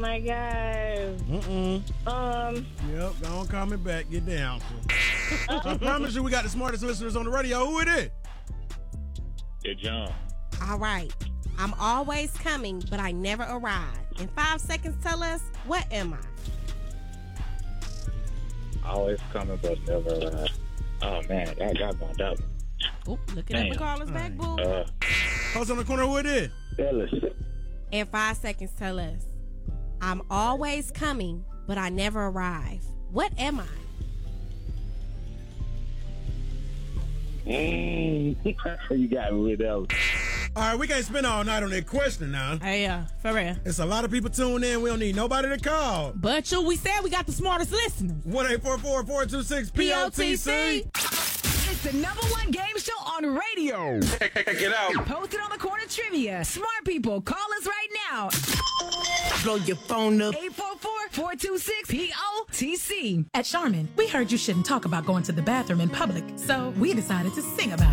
my God. Yep, go on, call me back. Get down. I promise you we got the smartest listeners on the radio. Who it is? It's John. All right. I'm always coming, but I never arrive. In 5 seconds, tell us, what am I? Always coming, but never arrive. Oh, man, I got my double. Oh, look at the callers back, boo. Post on the corner, who it is? Ellis. In 5 seconds, tell us. I'm always coming, but I never arrive. What am I? You got me with that one. All right, we can't spend all night on that question now. Hey, for real. It's a lot of people tuned in. We don't need nobody to call. But we said we got the smartest listeners. 1-844-426-POTC. It's the #1 game show on radio. Check it out. Posted on the corner trivia. Smart people, call us right now. Blow your phone up. 844-426-POTC. At Charmin, we heard you shouldn't talk about going to the bathroom in public, so we decided to sing about it.